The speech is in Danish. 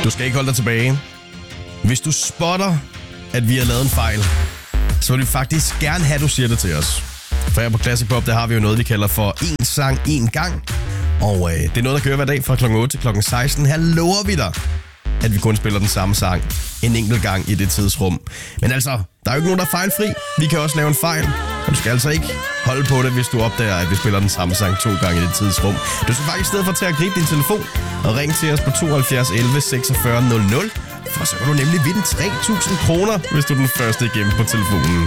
Du skal ikke holde dig tilbage. Hvis du spotter, at vi har lavet en fejl, så vil vi faktisk gerne have, at du siger det til os. For her på Classic Pop, der har vi jo noget, vi kalder for en sang, en gang. Og det er noget, der kører hver dag fra kl. 8 til kl. 16. Her lover vi dig, at vi kun spiller den samme sang en enkelt gang i det tidsrum. Men altså, der er jo ikke nogen, der er fejlfri. Vi kan også lave en fejl. Og du skal altså ikke holde på det, hvis du opdager, at vi spiller den samme sang 2 gange i det tidsrum. Du skal faktisk i stedet for til at gribe din telefon og ringe til os på 72 11 46 00. For så kan du nemlig vinde 3.000 kroner, hvis du er den første igennem på telefonen.